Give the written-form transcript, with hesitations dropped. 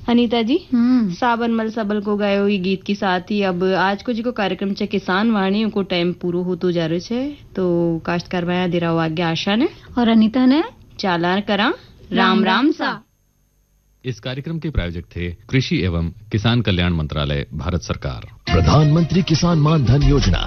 अनीता जी सावन मल सबल को गायो ई गीत के साथ ही अब आज को जो कार्यक्रम छे किसान वाणी को टाइम पूरो होतो जा रहो छे तो काश्तकार भाया दिराओ आज्ञा आशा ने और अनीता ने चालान करा राम राम सा। इस कार्यक्रम के प्रायोजक थे कृषि एवं किसान कल्याण मंत्रालय भारत सरकार। प्रधानमंत्री किसान मान धन योजना